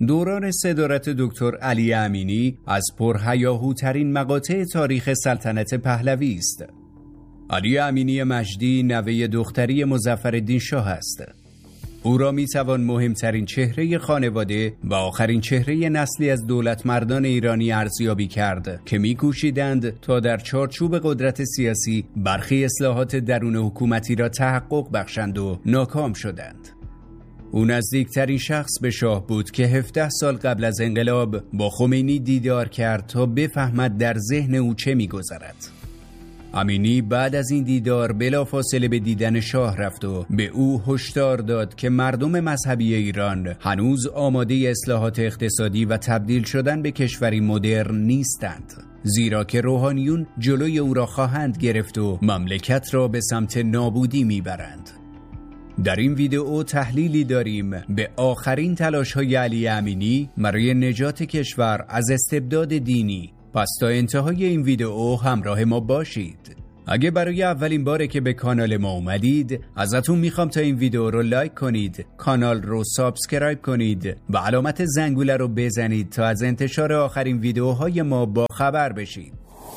دوران صدارت دکتر علی امینی از پرهیاهوترین مقاطع تاریخ سلطنت پهلوی است. علی امینی مجدی نوه دختری مظفرالدین شاه است. او را میتوان مهمترین چهره خانواده و آخرین چهره نسلی از دولتمردان ایرانی ارزیابی کرد که میکوشیدند تا در چارچوب قدرت سیاسی برخی اصلاحات درون حکومتی را تحقق بخشند و ناکام شدند. او نزدیکترین شخص به شاه بود که 17 سال قبل از انقلاب با خمینی دیدار کرد تا بفهمد در ذهن او چه می‌گذرد. امینی بعد از این دیدار بلافاصله به دیدن شاه رفت و به او هشدار داد که مردم مذهبی ایران هنوز آماده اصلاحات اقتصادی و تبدیل شدن به کشوری مدرن نیستند، زیرا که روحانیون جلوی او را خواهند گرفت و مملکت را به سمت نابودی میبرند. در این ویدئو تحلیلی داریم به آخرین تلاش‌های علی امینی برای نجات کشور از استبداد دینی. پس تا انتهای این ویدئو همراه ما باشید. اگه برای اولین باره که به کانال ما اومدید، ازتون میخوام تا این ویدئو رو لایک کنید، کانال رو سابسکرایب کنید و علامت زنگوله رو بزنید تا از انتشار آخرین ویدئوهای ما با خبر بشید.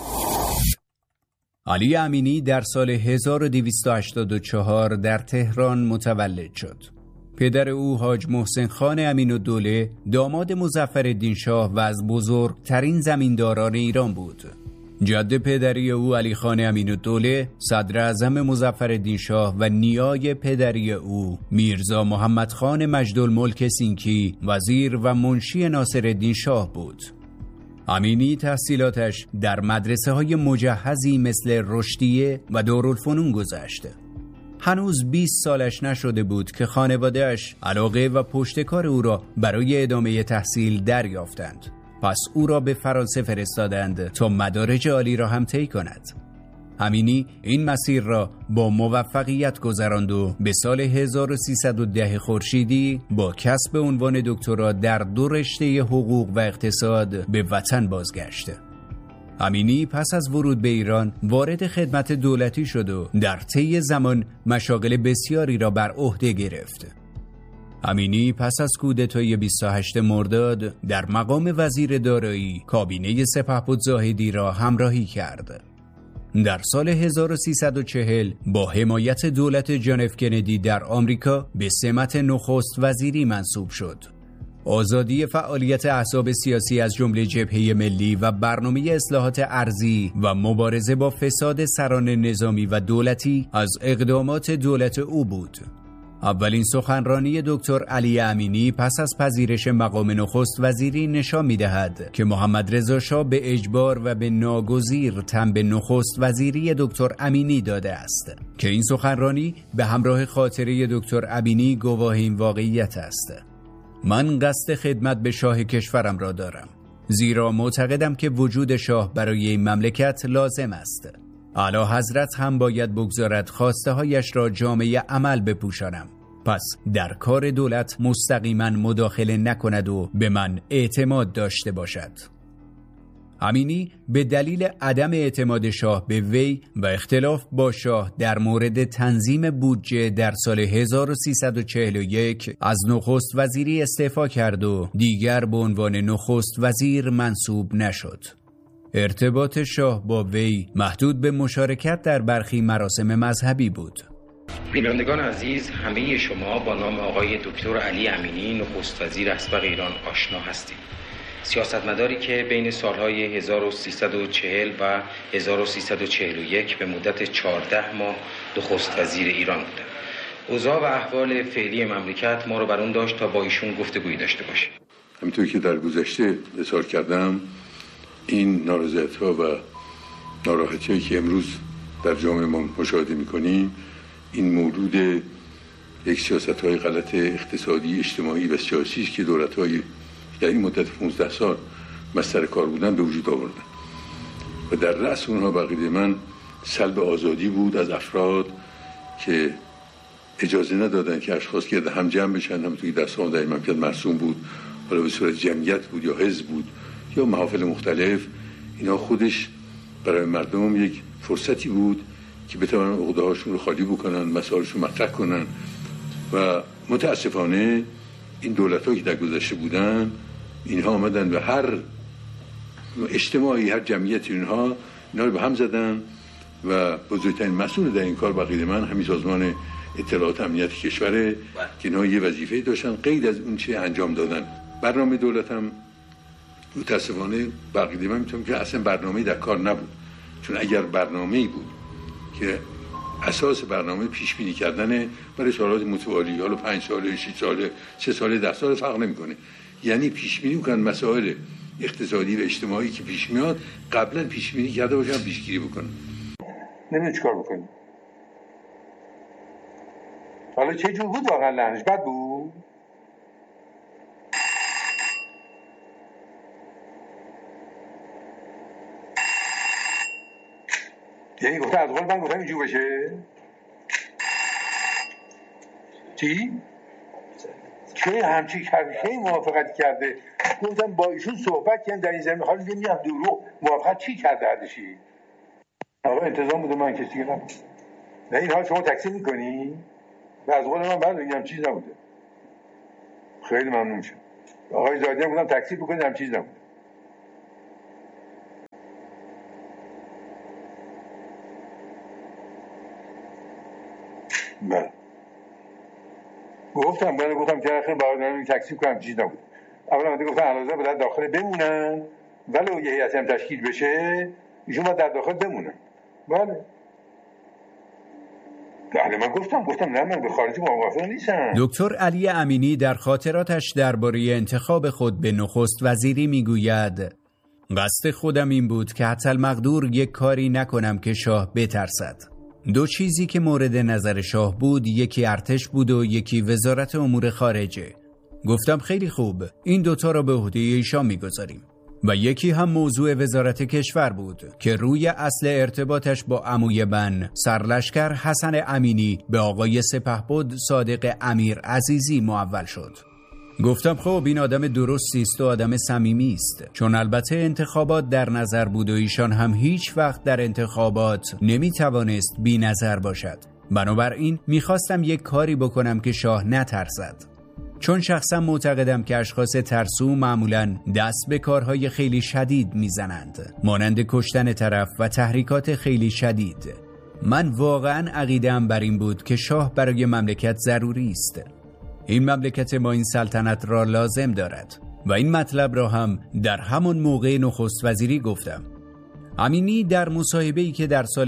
علی امینی در سال 1284 در تهران متولد شد. پدر او حاج محسن خان امین‌الدوله داماد مظفرالدین شاه و از بزرگترین زمینداران ایران بود. جد پدری او علی خان امین‌الدوله صدر اعظم مظفرالدین شاه و نیای پدری او میرزا محمد خان مجدالملک سینکی وزیر و منشی ناصرالدین شاه بود. امینی تحصیلاتش در مدرسه‌های مجهزی مثل رشدیه و دارالفنون گذشت. هنوز 20 سالش نشده بود که خانواده‌اش علاقه و پشتکار او را برای ادامه تحصیل دریافتند. پس او را به فرانسه فرستادند تا مدارج عالی را هم طی کند. امینی این مسیر را با موفقیت گذراند و به سال 1310 خورشیدی با کسب عنوان دکترا در 2 رشته حقوق و اقتصاد به وطن بازگشت. امینی پس از ورود به ایران وارد خدمت دولتی شد و در طی زمان مشاغل بسیاری را بر عهده گرفت. امینی پس از کودتای 28 مرداد در مقام وزیر دارایی کابینه سپهبد زاهدی را همراهی کرد. در سال 1340 با حمایت دولت جان اف کندی در آمریکا به سمت نخست وزیری منصوب شد. آزادی فعالیت احزاب سیاسی از جمله جبهه ملی و برنامه اصلاحات ارضی و مبارزه با فساد سران نظامی و دولتی از اقدامات دولت او بود. اولین سخنرانی دکتر علی امینی پس از پذیرش مقام نخست وزیری نشان می‌دهد که محمد رضا شاه به اجبار و به ناگزیر تن به نخست وزیری دکتر امینی داده است که این سخنرانی به همراه خاطره دکتر امینی گواه این واقعیت است. من قصد خدمت به شاه کشورم را دارم، زیرا معتقدم که وجود شاه برای این مملکت لازم است. اعلی حضرت هم باید بگذارد خواسته هایش را جامعه عمل بپوشانم. پس در کار دولت مستقیما مداخله نکند و به من اعتماد داشته باشد. امینی به دلیل عدم اعتماد شاه به وی و اختلاف با شاه در مورد تنظیم بودجه در سال 1341 از نخست وزیری استعفا کرد و دیگر به عنوان نخست وزیر منصوب نشد. ارتباط شاه با وی محدود به مشارکت در برخی مراسم مذهبی بود. بینندگان عزیز، همه شما با نام آقای دکتر علی امینی نخست وزیر اسبق ایران آشنا هستید. سیاستمداری که بین سالهای 1340 و 1341 به مدت 14 ماه نخست وزیر ایران بودند. اوضاع و احوال فعلی مملکت ما رو بر اون داشت تا با ایشون گفتگویی داشته باشیم. همینطور که در گذشته اظهار کردم، این نارضایتی‌ها و ناراحتی‌هایی که امروز در جامعه ما مشاهده می‌کنیم، این مولود یک سیاست‌های غلط اقتصادی، اجتماعی و سیاسی است که دولت‌های در این مدت 15 سال مستر کار بودن به وجود آوردن و در رأس اونها بقیده من سلب آزادی بود از افراد که اجازه ندادن که اشخاص که هم جمع بشن. همونطوری در سال در مملکت مرسوم بود، حالا به صورت جمعیت بود یا حزب بود یا محافل مختلف. اینا خودش برای مردم یک فرصتی بود که بتوانن عقده‌هاشون رو خالی بکنن، مسائلشون مطرح کنن و متاسفانه این دولت‌ها که در گذشته بودن، اینها آمدن و هر اجتماعی، هر جمعیت اینها رو به هم زدن و بزرگترین مسئول در این کار بقید من همین سازمان اطلاعات امنیت کشوره که اینها یه وظیفه داشتن غیر از اون چه انجام دادن. برنامه دولت هم متاسفانه بقید من میتونم که اصلا برنامه‌ای در کار نبود، چون اگر برنامه‌ای بود که اساس برنامه پیش بینی کردن برای سالات متوالی، حالا 5 ساله، 6 ساله، 3 ساله، 10 ساله فرق نمیکنه، یعنی پیش بینی میکنن مسائل اقتصادی و اجتماعی که پیش میاد قبلا پیش بینی کرده باشن، پیشگیری بکنن. نمیدونم چیکار بکنیم. حالا چه جور بود واقعا؟ لعنش بد بود. یعنی گفته از قول من گفتم اینجور بشه؟ چی؟ چه همچی کرده؟ خیلی موافقت کرده. گفتم با ایشون صحبت کردم در این زمین، حالا دیگه میام دروغ موافقت چی کرده هردشی؟ آقا انتظام بوده من کسی که نبود. نه این حال شما تکسی میکنی؟ و از قول من بعد بگم چیز نبوده. خیلی ممنون شد. آقای زادی هم بودم تکسی بکنید هم چیز نبوده. بله. گفتم که آخر باید تکسی کنم چیز نبود. اولا من گفتم علاوه باید داخل بمونن، ولی یه هیئتی هم تشکیل بشه ایشون باید در داخل بمونن. بله. من گفتم نه، من به خارجی موافق نیستم. دکتر علی امینی در خاطراتش درباره انتخاب خود به نخست وزیری میگوید: قصد خودم این بود که حتی المقدور یک کاری نکنم که شاه بترسد. 2 چیزی که مورد نظر شاه بود، یکی ارتش بود و یکی وزارت امور خارجه. گفتم خیلی خوب، این 2 تا را به عهده ایشان میگذاریم. و یکی هم موضوع وزارت کشور بود که روی اصل ارتباطش با عموی من سرلشکر حسن امینی به آقای سپهبد صادق امیر عزیزی معول شد. گفتم خب این آدم درستی است و آدم صمیمی است، چون البته انتخابات در نظر بود و ایشان هم هیچ وقت در انتخابات نمیتوانست بی نظر باشد. بنابراین میخواستم یک کاری بکنم که شاه نترسد، چون شخصا معتقدم که اشخاص ترسو معمولاً دست به کارهای خیلی شدید میزنند، مانند کشتن طرف و تحریکات خیلی شدید. من واقعاً عقیده‌ام بر این بود که شاه برای مملکت ضروری است. این مملکت ما این سلطنت را لازم دارد و این مطلب را هم در همان موقع نخست وزیری گفتم. امینی در مصاحبه‌ای که در سال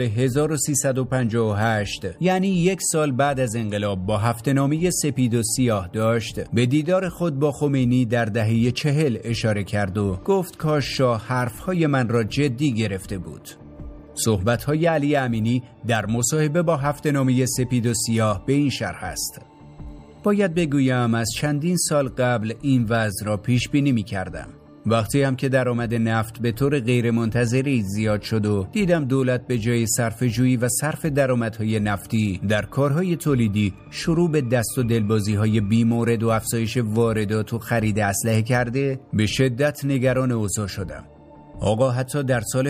1358 یعنی 1 سال بعد از انقلاب با هفته‌نامه سپید و سیاه داشت، به دیدار خود با خمینی در دهه 40 اشاره کرد و گفت کاش شاه حرفهای من را جدی گرفته بود. صحبت‌های علی امینی در مصاحبه با هفته‌نامه سپید و سیاه به این شرح است: باید بگویم از چندین سال قبل این وضع را پیش بینی می‌کردم. وقتی هم که درآمد نفت به طور غیرمنتظره زیاد شد و دیدم دولت به جای صرفه‌جویی و صرف درآمدهای نفتی در کارهای تولیدی شروع به دست و دلبازی‌های بی‌مورد و افزایش واردات و خرید اسلحه کرده، به شدت نگران اوضاع شدم. آقا حتی در سال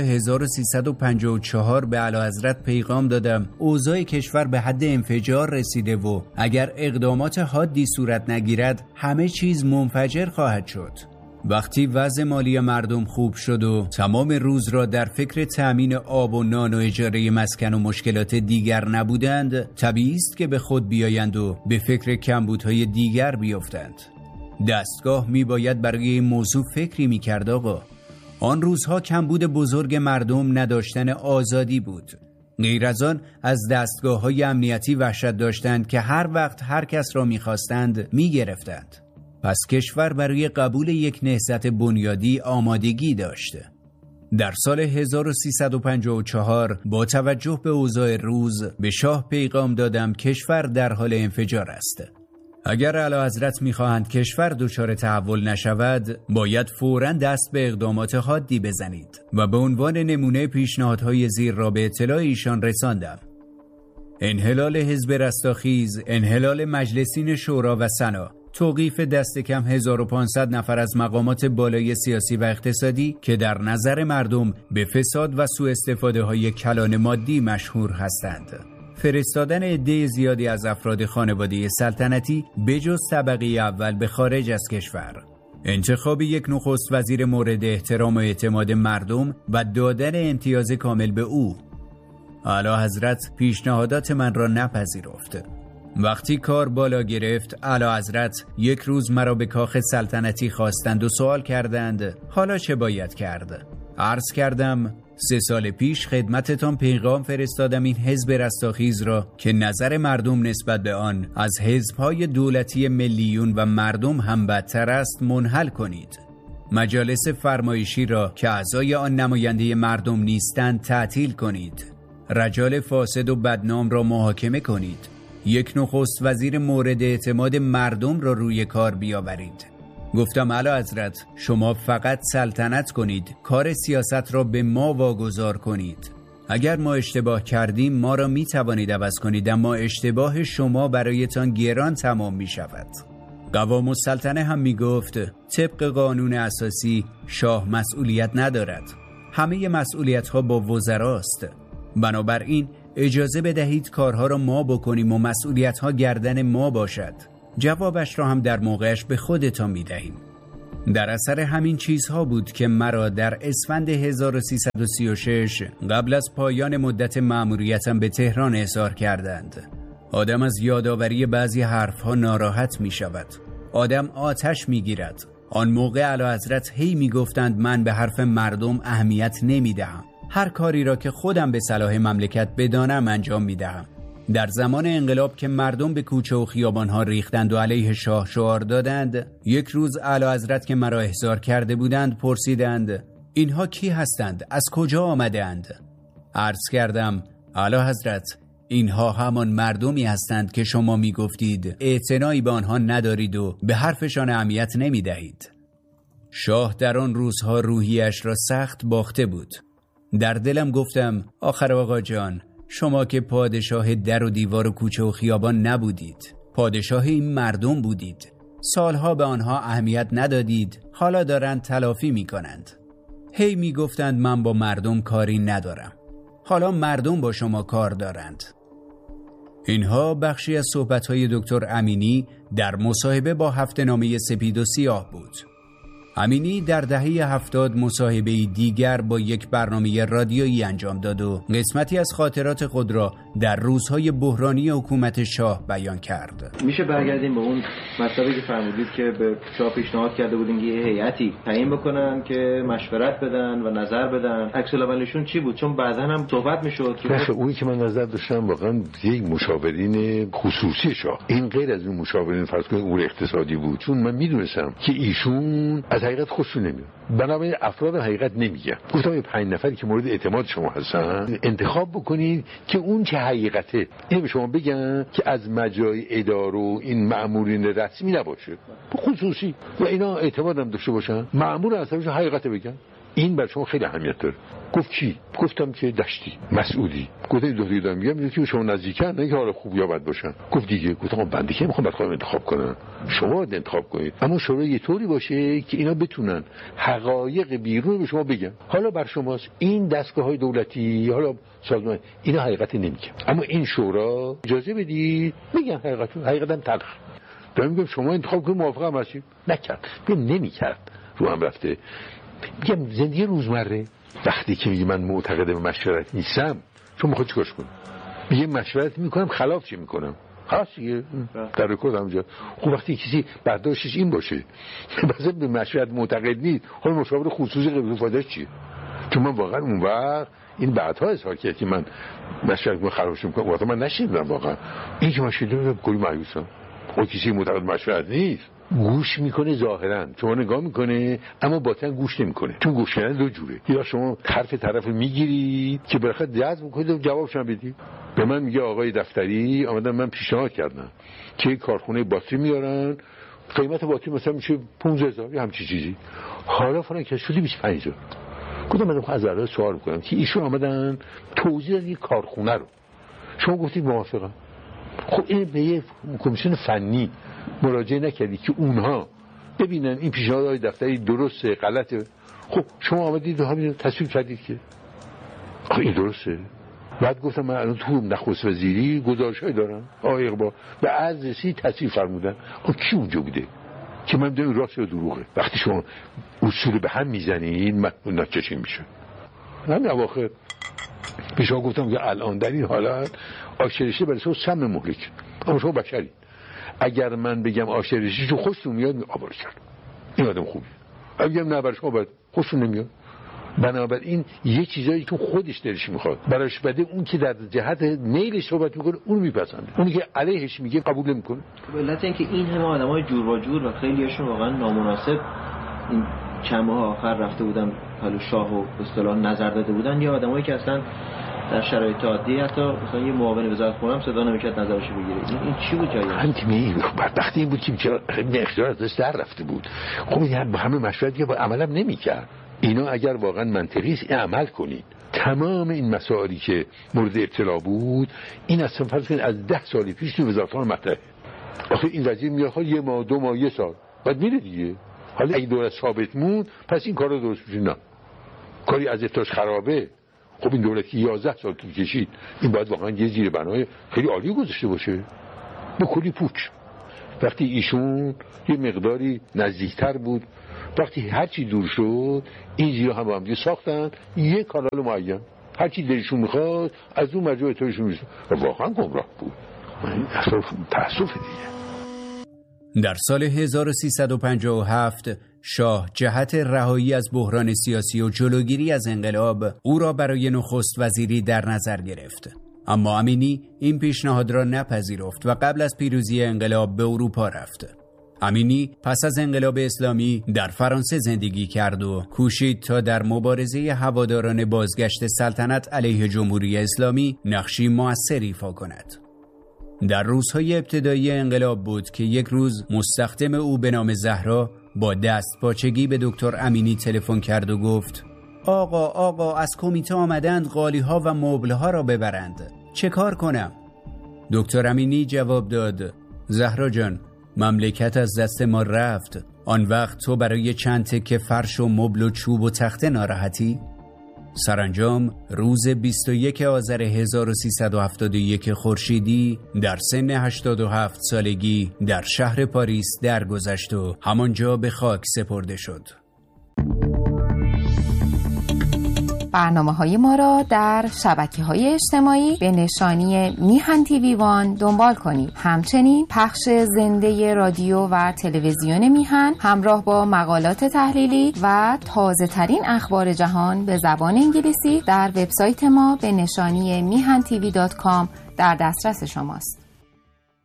1354 به اعلیحضرت پیغام دادم اوضاع کشور به حد انفجار رسیده و اگر اقدامات حادی صورت نگیرد همه چیز منفجر خواهد شد. وقتی وضع مالی مردم خوب شد و تمام روز را در فکر تأمین آب و نان و اجاره مسکن و مشکلات دیگر نبودند، طبیعی است که به خود بیایند و به فکر کمبودهای دیگر بیفتند. دستگاه می باید برای این موضوع فکری می کرد آقا. آن روزها کمبود بزرگ مردم نداشتن آزادی بود. غیر از آن از دستگاه‌های امنیتی وحشت داشتند که هر وقت هر کس را می‌خواستند می‌گرفتند. پس کشور برای قبول یک نهضت بنیادی آمادگی داشته. در سال 1354 با توجه به اوضاع روز به شاه پیغام دادم کشور در حال انفجار است. اگر اعلیحضرت می‌خواهند کشور دچار تحول نشود، باید فوراً دست به اقدامات حادی بزنید و به عنوان نمونه پیشنهادهای زیر را به اطلاع ایشان رساندم: انحلال حزب رستاخیز، انحلال مجلسین شورا و سنا، توقیف دست کم 1500 نفر از مقامات بالای سیاسی و اقتصادی که در نظر مردم به فساد و سوء استفاده های کلان مادی مشهور هستند. فرستادن عده زیادی از افراد خانواده سلطنتی بجز طبقه اول به خارج از کشور، انتخاب یک نخست وزیر مورد احترام و اعتماد مردم و دادن امتیاز کامل به او. اعلیحضرت پیشنهادات من را نپذیرفت. وقتی کار بالا گرفت، اعلیحضرت یک روز مرا به کاخ سلطنتی خواستند و سوال کردند حالا چه باید کرد؟ عرض کردم 3 سال پیش خدمتتان پیغام فرستادم این حزب رستاخیز را که نظر مردم نسبت به آن از حزب‌های دولتی ملیون و مردم هم بدتر است منحل کنید. مجالس فرمایشی را که اعضای آن نماینده مردم نیستند تعطیل کنید. رجال فاسد و بدنام را محاکمه کنید. یک نخست وزیر مورد اعتماد مردم را روی کار بیاورید. گفتم اعلیحضرت شما فقط سلطنت کنید، کار سیاست را به ما واگذار کنید. اگر ما اشتباه کردیم ما را می توانید عوض کنید، اما اشتباه شما برایتان گران تمام می شود. قوام السلطنه هم می گفت طبق قانون اساسی شاه مسئولیت ندارد، همه مسئولیت ها با وزراست. بنابراین اجازه بدهید کارها را ما بکنیم و مسئولیت ها گردن ما باشد. جوابش را هم در موقعش به خودتان می دهیم. در اثر همین چیزها بود که مرا در اسفند 1336 قبل از پایان مدت مأموریتم به تهران احضار کردند. آدم از یادآوری بعضی حرفها ناراحت می شود. آدم آتش می گیرد. آن موقع اعلیحضرت هی می گفتند من به حرف مردم اهمیت نمی دهم. هر کاری را که خودم به صلاح مملکت بدانم انجام می دهم. در زمان انقلاب که مردم به کوچه و خیابانها ریختند و علیه شاه شعار دادند، یک روز اعلیحضرت که مرا احضار کرده بودند پرسیدند اینها کی هستند؟ از کجا آمدند؟ عرض کردم اعلیحضرت اینها همان مردمی هستند که شما می گفتید اعتنایی به آنها ندارید و به حرفشان اهمیت نمی دهید. شاه در آن روزها روحیش را سخت باخته بود. در دلم گفتم آخر آقا جان، شما که پادشاه در و دیوار و کوچه و خیابان نبودید، پادشاه این مردم بودید. سالها به آنها اهمیت ندادید، حالا دارند تلافی می کنند. هی می گفتند من با مردم کاری ندارم، حالا مردم با شما کار دارند. اینها بخشی از صحبت‌های دکتر امینی در مصاحبه با هفته‌نامه سپید و سیاه بود. امینی در دهه 70 مصاحبه‌ای دیگر با یک برنامه رادیویی انجام داد و قسمتی از خاطرات خود را در روزهای بحرانی حکومت شاه بیان کرد. میشه برگردیم به اون مطلبی که فرمودید که به شاه پیشنهاد کرده بودین که یه هیئتی تعیین بکنن که مشورت بدن و نظر بدن. عکس العملشون چی بود؟ چون بعضا هم صحبت میشد که اونی که من نظر داشتم واقعا یک مشاورین خصوصی شاه، این غیر از اون مشاورین فرض کنید امور اقتصادی بود، چون من میدونستم که ایشون از حقیقت خوششون نمیاد، بنابراین افراد حقیقت نمیگن. گفتم این 5 نفری که مورد اعتماد شما هستن انتخاب بکنید که اون چه حقیقته اینو به شما بگن که از مجرای اداره و این مأمورین رسمی نباشه، خصوصی و اینا اعتمادم داشته باشن، مأمور اصلا حقیقت بگن. این برای شما خیلی اهمیت داره. گفت کی؟ گفتم که دشتی مسعودی. گفتم دو تا دارم میگم که شما نزدیکن، نه که حالا خوب یا بد باشن. گفت دیگه. گفتم بنده که میخوام خودم انتخاب کنم، شما باید انتخاب کنید، اما شورا یه طوری باشه که اینا بتونن حقایق بیرون به شما بگن. حالا بر شماست این دستگاه‌های دولتی، حالا سازمان اینا حقیقت نمیگن، اما این شورا اجازه بدید میگن حقیقتا تلخ. دارم میگم شما انتخاب کنید، موافقم هستید؟ نکرد. نمیکرد. رو هم رفته. میگم زندگی روزمره وقتی که میگه من معتقد به مشورت نیستم، چون میخواد چیکارش کنم؟ میگه مشورت میکنم، خلاف چی میکنم؟ خلاص دیگه در رکورد همونجا. خب وقتی کسی برداشتش این باشه مثلا به مشورت معتقد نیست، حالا مشاور خصوصی غیر فایدهش چیه؟ چون من واقعا اون وقت این بعدها اظهار کرد که من مشورت رو خرابش میکنم، واقعا من نشیدم. واقعا این که من شنیدم کلی مایوسم. خب کسی معتقد مشورت نیست، گوش میکنه ظاهرا، شما نگاه میکنه اما باطن گوش نمیکنه. چون گوش کردن دو جوره، یا شما حرف طرف میگیری که بالاخره جذب میکنید و جوابش هم بدید. به من میگه آقای دفتری آمدن من پیشنهاد کردم که کارخونه باتری میارن، قیمت باتری مثلا میشه 15000 یا همچین چیزی، حالا فلان که شده 25000. گفتم من از اول سوال میکنم که ایشون آمدن توضیح دادن کارخونه رو، شما گفتید موافقم. خب این به یه کمیسیون فنی مراجعه نکردی که اونها ببینن این پیشنهادهای دفتری درسته غلطه؟ خب شما آمدید و همین تصویب کردید که این درسته. بعد گفتم من الان تو نخست وزیری گزارش‌های دارم آقای اقبال به عرض رسید تصریح فرمودن. کی اونجا بوده که من بدونم راست یا دروغه؟ وقتی شما اصول به هم میزنید متن نچشین میشه. همین اواخر به شما گفتم که الان در این حالت آشرشی برای شما سم مهلک، اما شما بشرید. اگر من بگم آشرشی چون خوشتون میاد آبار کرد این آدم خوبی، اگه بگم نه برای شما باید خوشتون نمیاد. بنابراین یه چیزایی که خودش دلش میخواد براش بده، اون که در جهت نیلش صحبت میکنه اون میپسنده، اونی که علیهش میگه قبول نمیکنه. به علت اینکه این همه آدمای جور و جور و خیلیاشون واقعا نامناسب این چند ماه آخر رفته بودن پلو شاه و به اصطلاح نظر داده بودن، یا آدمایی که اصلا در شرایط عادی حتی مثلا یه معاون وزارت خونه هم صدا نمیکرد نظرش بگیره. این چی بود جایی؟ همین بدبختی این بود که چرا اختیار ازش در رفته بود. خب این با همه مشورت با عملم نمیکرد. اینا اگر واقعا منطقی است عمل کنید. تمام این مسائلی که مورد ابتلا بود این اصلا فرض کنید از 10 سال پیش تو وزارت خانه مطرحه. آخه این وزیر میاد یه ماه 2 ماه 1 سال بعد میره دیگه. حالا اگه دولت ثابت موند پس این کارا درست میشه. نه کاری از ابتداش خرابه. خب این دولت که 11 سال طول کشید این باید واقعا یه زیر بنای خیلی عالی گذاشته باشه به کلی پوچ. وقتی ایشون یه مقداری نزدیکتر بود، وقتی هرچی دور شد این زیرا هم با هم دیگه ساختن یه کانال معین، هرچی دلشون میخواد از اون مجموعه تایشون میشه. واقعا گمراه بود. این اصلا تأسف دیگه. در سال 1357 شاه جهت رهایی از بحران سیاسی و جلوگیری از انقلاب او را برای نخست وزیری در نظر گرفت. اما امینی این پیشنهاد را نپذیرفت و قبل از پیروزی انقلاب به اروپا رفت. امینی پس از انقلاب اسلامی در فرانسه زندگی کرد و کوشید تا در مبارزه هواداران بازگشت سلطنت علیه جمهوری اسلامی نقشی مؤثر ایفا کند. در روزهای ابتدایی انقلاب بود که یک روز مستخدم او به نام زهرا با دست پاچگی به دکتر امینی تلفن کرد و گفت: آقا از کمیته آمدند قالی‌ها و مبل‌ها را ببرند، چه کار کنم؟ دکتر امینی جواب داد: زهرا جان، مملکت از دست ما رفت. آن وقت تو برای چند تکه فرش و مبل و چوب و تخته ناراحتی؟ سرانجام روز 21 آذر 1371 خورشیدی در سن 87 سالگی در شهر پاریس درگذشت و همانجا به خاک سپرده شد. برنامه‌های ما را در شبکه‌های اجتماعی به نشانی میهن تیوی وان دنبال کنید. همچنین پخش زنده رادیو و تلویزیون میهن همراه با مقالات تحلیلی و تازه‌ترین اخبار جهان به زبان انگلیسی در وبسایت ما به نشانی mihantv.com در دسترس شماست.